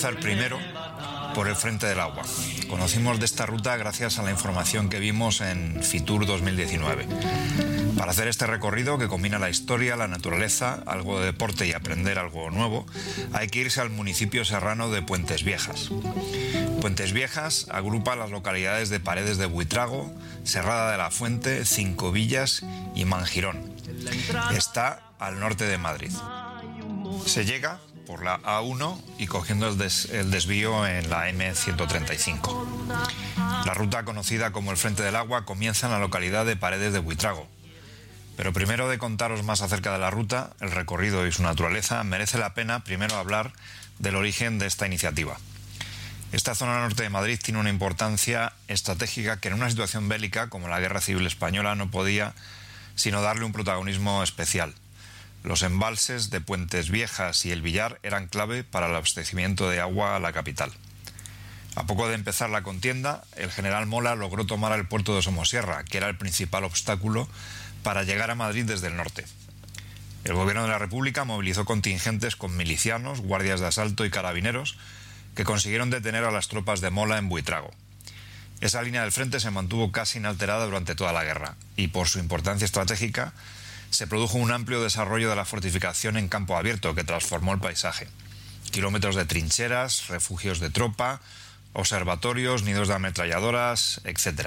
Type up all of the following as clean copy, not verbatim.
empezar primero por el Frente del Agua. Conocimos de esta ruta gracias a la información que vimos en Fitur 2019. Para hacer este recorrido, que combina la historia, la naturaleza, algo de deporte y aprender algo nuevo, hay que irse al municipio serrano de Puentes Viejas. Puentes Viejas agrupa las localidades de Paredes de Buitrago, Serrada de la Fuente, Cinco Villas y Mangirón. Está al norte de Madrid. Se llega por la A1 y cogiendo el desvío en la M135. La ruta conocida como el Frente del Agua comienza en la localidad de Paredes de Buitrago. Pero primero de contaros más acerca de la ruta, el recorrido y su naturaleza, merece la pena primero hablar del origen de esta iniciativa. Esta zona norte de Madrid tiene una importancia estratégica que en una situación bélica como la Guerra Civil Española no podía sino darle un protagonismo especial. Los embalses de Puentes Viejas y El Villar eran clave para el abastecimiento de agua a la capital. A poco de empezar la contienda, el general Mola logró tomar el puerto de Somosierra, que era el principal obstáculo para llegar a Madrid desde el norte. El gobierno de la República movilizó contingentes con milicianos, guardias de asalto y carabineros que consiguieron detener a las tropas de Mola en Buitrago. Esa línea del frente se mantuvo casi inalterada durante toda la guerra y por su importancia estratégica se produjo un amplio desarrollo de la fortificación en campo abierto que transformó el paisaje. Kilómetros de trincheras, refugios de tropa, observatorios, nidos de ametralladoras, etc.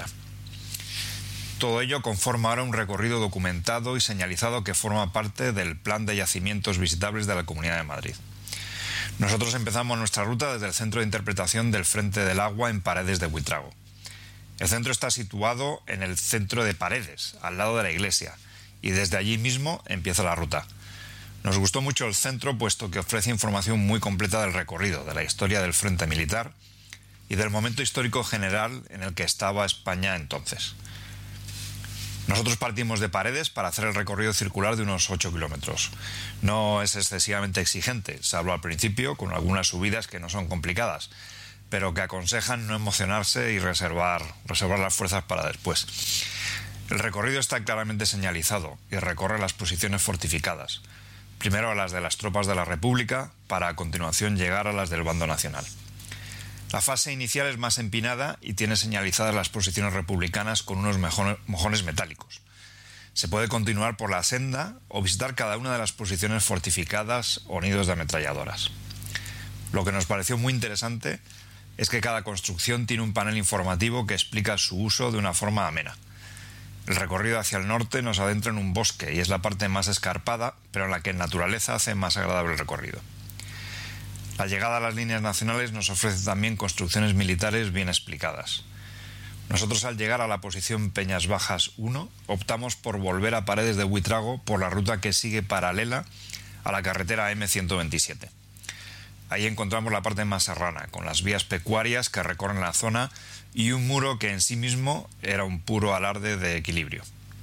Todo ello conforma ahora un recorrido documentado y señalizado que forma parte del plan de yacimientos visitables de la Comunidad de Madrid. Nosotros empezamos nuestra ruta desde el centro de interpretación del Frente del Agua en Paredes de Buitrago. El centro está situado en el centro de Paredes, al lado de la iglesia, y desde allí mismo empieza la ruta. Nos gustó mucho el centro puesto que ofrece información muy completa del recorrido, de la historia del frente militar y del momento histórico general en el que estaba España entonces. Nosotros partimos de Paredes para hacer el recorrido circular de unos 8 kilómetros. No es excesivamente exigente, salvo al principio, con algunas subidas que no son complicadas, pero que aconsejan no emocionarse y reservar las fuerzas para después. El recorrido está claramente señalizado y recorre las posiciones fortificadas. Primero a las de las tropas de la República, para a continuación llegar a las del bando nacional. La fase inicial es más empinada y tiene señalizadas las posiciones republicanas con unos mojones metálicos. Se puede continuar por la senda o visitar cada una de las posiciones fortificadas o nidos de ametralladoras. Lo que nos pareció muy interesante es que cada construcción tiene un panel informativo que explica su uso de una forma amena. El recorrido hacia el norte nos adentra en un bosque y es la parte más escarpada, pero en la que en naturaleza hace más agradable el recorrido. La llegada a las líneas nacionales nos ofrece también construcciones militares bien explicadas. Nosotros al llegar a la posición Peñas Bajas 1 optamos por volver a Paredes de Buitrago por la ruta que sigue paralela a la carretera M127. Ahí encontramos la parte más serrana, con las vías pecuarias que recorren la zona y un muro que en sí mismo era un puro alarde de equilibrio.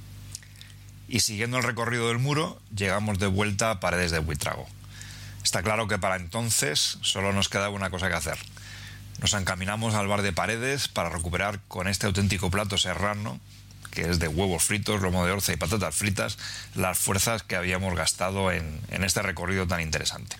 Y siguiendo el recorrido del muro, llegamos de vuelta a Paredes de Buitrago. Está claro que para entonces solo nos quedaba una cosa que hacer. Nos encaminamos al bar de Paredes para recuperar con este auténtico plato serrano, que es de huevos fritos, lomo de orza y patatas fritas, las fuerzas que habíamos gastado en este recorrido tan interesante.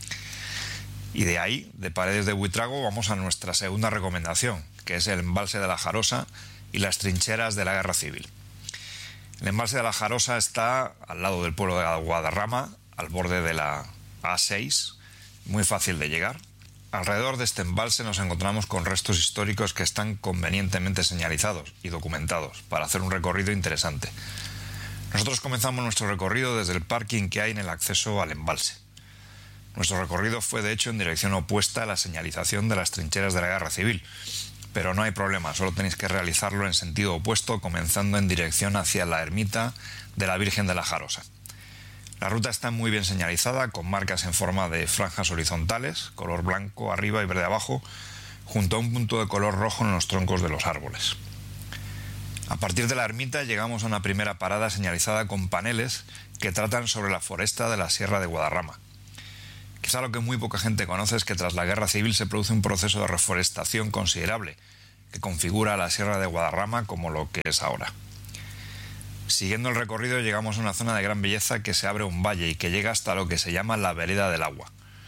Y de ahí, de Paredes de Buitrago, vamos a nuestra segunda recomendación, que es el embalse de la Jarosa y las trincheras de la Guerra Civil. El embalse de la Jarosa está al lado del pueblo de Guadarrama, al borde de la A6, muy fácil de llegar. Alrededor de este embalse nos encontramos con restos históricos que están convenientemente señalizados y documentados para hacer un recorrido interesante. Nosotros comenzamos nuestro recorrido desde el parking que hay en el acceso al embalse. Nuestro recorrido fue de hecho en dirección opuesta a la señalización de las trincheras de la Guerra Civil, pero no hay problema, solo tenéis que realizarlo en sentido opuesto, comenzando en dirección hacia la ermita de la Virgen de la Jarosa. La ruta está muy bien señalizada, con marcas en forma de franjas horizontales, color blanco arriba y verde abajo, junto a un punto de color rojo en los troncos de los árboles. A partir de la ermita llegamos a una primera parada señalizada con paneles que tratan sobre la foresta de la Sierra de Guadarrama. Quizá lo que muy poca gente conoce es que tras la Guerra Civil se produce un proceso de reforestación considerable que configura a la Sierra de Guadarrama como lo que es ahora. Siguiendo el recorrido llegamos a una zona de gran belleza que se abre un valle y que llega hasta lo que se llama la Vereda del Agua.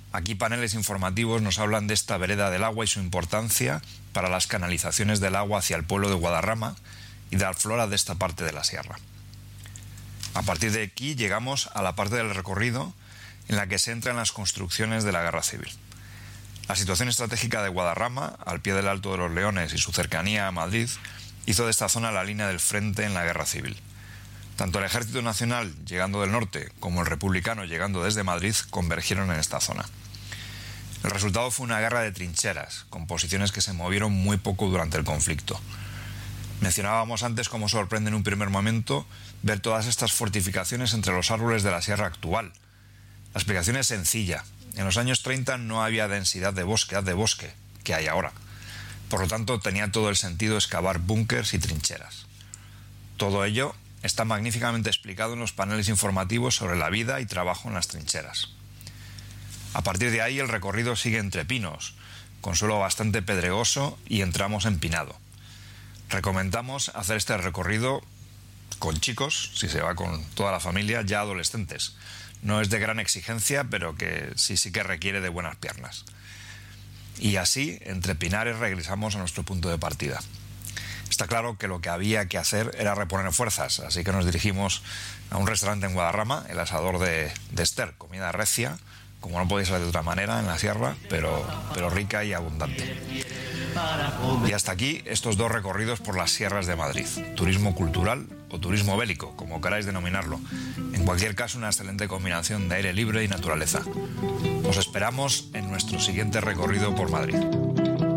Aquí paneles informativos nos hablan de esta vereda del agua y su importancia para las canalizaciones del agua hacia el pueblo de Guadarrama y de la flora de esta parte de la sierra. A partir de aquí llegamos a la parte del recorrido en la que se entran las construcciones de la Guerra Civil. La situación estratégica de Guadarrama, al pie del Alto de los Leones y su cercanía a Madrid, hizo de esta zona la línea del frente en la Guerra Civil. Tanto el Ejército Nacional, llegando del norte, como el republicano, llegando desde Madrid, convergieron en esta zona. El resultado fue una guerra de trincheras, con posiciones que se movieron muy poco durante el conflicto. Mencionábamos antes cómo sorprende en un primer momento ver todas estas fortificaciones entre los árboles de la sierra actual. La explicación es sencilla. En los años 30 no había densidad de bosque que hay ahora. Por lo tanto, tenía todo el sentido excavar búnkers y trincheras. Todo ello está magníficamente explicado en los paneles informativos sobre la vida y trabajo en las trincheras. A partir de ahí el recorrido sigue entre pinos, con suelo bastante pedregoso y entramos empinado. Recomendamos hacer este recorrido con chicos, si se va con toda la familia, ya adolescentes. No es de gran exigencia, pero que sí que requiere de buenas piernas. Y así, entre pinares, regresamos a nuestro punto de partida. Está claro que lo que había que hacer era reponer fuerzas, así que nos dirigimos a un restaurante en Guadarrama, el Asador de Esther, comida recia, como no podía ser de otra manera en la sierra, pero rica y abundante. Y hasta aquí estos dos recorridos por las sierras de Madrid, turismo cultural o turismo bélico, como queráis denominarlo. En cualquier caso, una excelente combinación de aire libre y naturaleza. Os esperamos en nuestro siguiente recorrido por Madrid.